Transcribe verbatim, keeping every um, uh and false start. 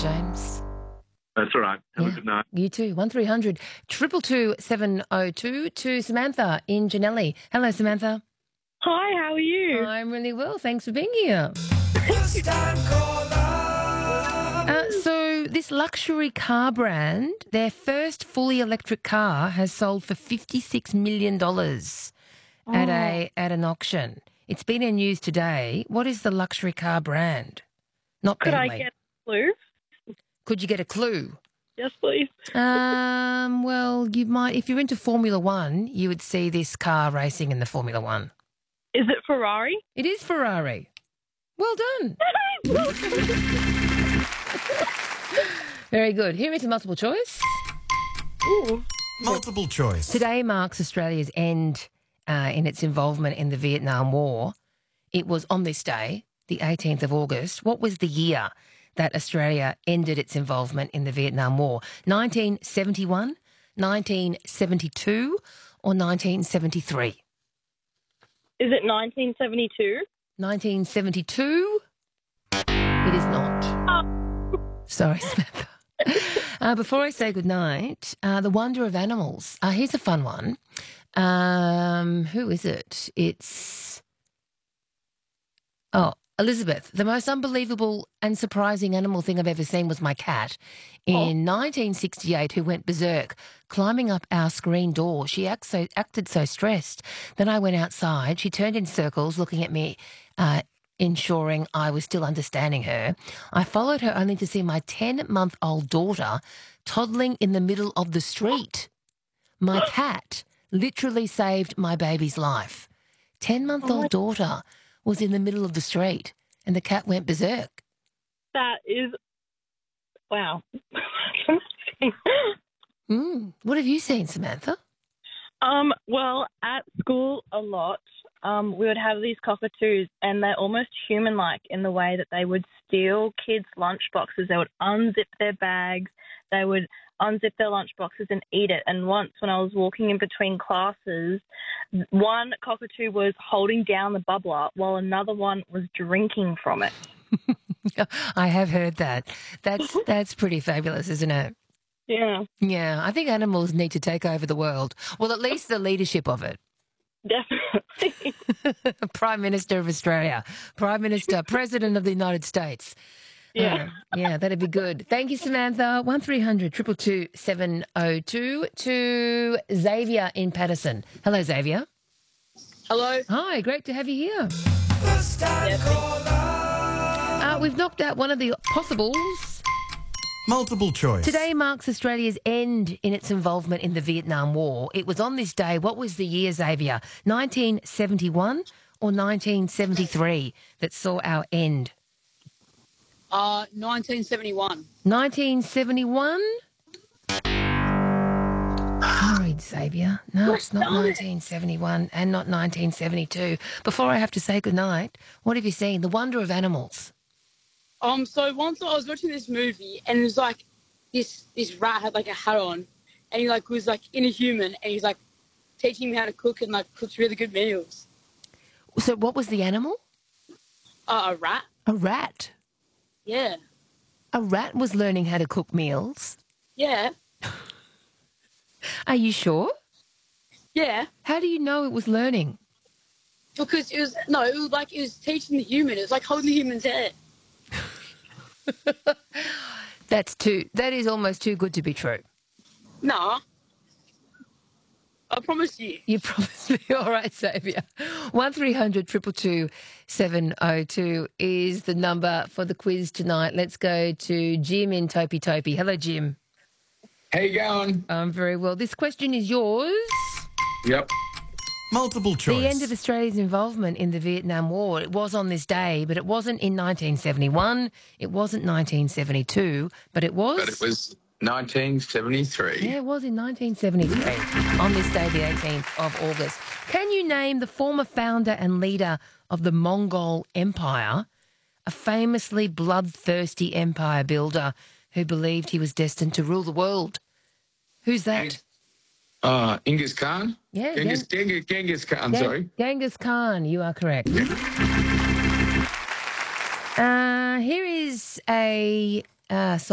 James. That's all right. Have Yeah. a good night. You too. One three hundred triple two seven oh two to Samantha in Janelli. Hello, Samantha. Hi, how are you? I'm really well. Thanks for being here. Uh, so this luxury car brand, their first fully electric car has sold for fifty-six million dollars at a at an auction. It's been in news today. What is the luxury car brand? Not Could Bentley. I get a clue? Could you get a clue? Yes, please. Um, well, you might, if you're into Formula One, you would see this car racing in the Formula One. Is it Ferrari? It is Ferrari. Well done. Very good. Here is a multiple choice. Ooh. Multiple choice. Today marks Australia's end uh, in its involvement in the Vietnam War. It was on this day, the eighteenth of August. What was the year that Australia ended its involvement in the Vietnam War? nineteen seventy-one, nineteen seventy-two or nineteen seventy-three? Is it nineteen seventy-two? nineteen seventy-two? It is not. Oh. Sorry, Samantha. Uh, before I say goodnight, uh, the wonder of animals. Uh, here's a fun one. Um, who is it? It's... Oh, Elizabeth. The most unbelievable and surprising animal thing I've ever seen was my cat. In Oh. nineteen sixty-eight, who went berserk, climbing up our screen door. She act so, acted so stressed. Then I went outside. She turned in circles, looking at me, uh, ensuring I was still understanding her. I followed her only to see my ten-month-old daughter toddling in the middle of the street. My cat literally saved my baby's life. Ten-month-old daughter was in the middle of the street and the cat went berserk. That is... Wow. Mm. What have you seen, Samantha? um, well, at school a lot, um, we would have these cockatoos and they're almost human-like in the way that they would steal kids' lunch boxes. They would unzip their bags. They would unzip their lunch boxes and eat it. And once when I was walking in between classes, one cockatoo was holding down the bubbler while another one was drinking from it. I have heard that. That's that's pretty fabulous, isn't it? Yeah, Yeah, I think animals need to take over the world. Well, at least the leadership of it. definitely. Prime Minister of Australia, Prime Minister, President of the United States. Yeah. Uh, yeah, that'd be good. Thank you, Samantha. one three hundred two two two seven oh two to Xavier in Patterson. Hello, Xavier. Hello. Hi, great to have you here. Uh, we've knocked out one of the possibles. Multiple choice. Today marks Australia's end in its involvement in the Vietnam War. It was on this day. What was the year, Xavier? nineteen seventy-one or nineteen seventy-three that saw our end? Uh, nineteen seventy-one. nineteen seventy-one? Sorry, Xavier. No, it's not nineteen seventy-one and not nineteen seventy-two. Before I have to say goodnight, what have you seen? The Wonder of Animals. Um, so once I was watching this movie and it was like this this rat had like a hat on and he like was like in a human and he's like teaching me how to cook and like cooks really good meals. So what was the animal? Uh, a rat? A rat. Yeah. A rat was learning how to cook meals. Yeah. Are you sure? Yeah. How do you know it was learning? Because it was, no, it was like it was teaching the human. It was like holding the human's head. That's too, that is almost too good to be true. Nah. I promise you. You promised me. All right, Xavier. one three hundred two two two seven oh two is the number for the quiz tonight. Let's go to Jim in Topi Topi. Hello, Jim. How you going? I'm very well. This question is yours. Yep. Multiple choice. The end of Australia's involvement in the Vietnam War. It was on this day, but it wasn't in nineteen seventy-one. It wasn't nineteen seventy-two, but it was... But it was nineteen seventy-three. Yeah, it was in nineteen seventy-three, on this day, the eighteenth of August. Can you name the former founder and leader of the Mongol Empire, a famously bloodthirsty empire builder who believed he was destined to rule the world? Who's that? Uh, Genghis Khan? Yeah, Genghis, Gen- Genghis, Genghis Khan, Gen- sorry. Genghis Khan, you are correct. Uh, here is a... Uh,